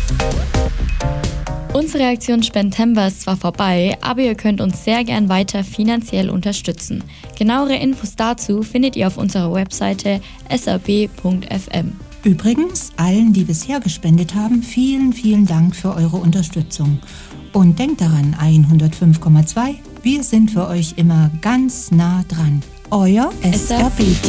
Unsere Aktion Spendtember ist zwar vorbei, aber ihr könnt uns sehr gern weiter finanziell unterstützen. Genauere Infos dazu findet ihr auf unserer Webseite srb.fm. Übrigens, allen, die bisher gespendet haben, vielen, vielen Dank für eure Unterstützung. Und denkt daran, 105,2, wir sind für euch immer ganz nah dran. Euer SRB-Team.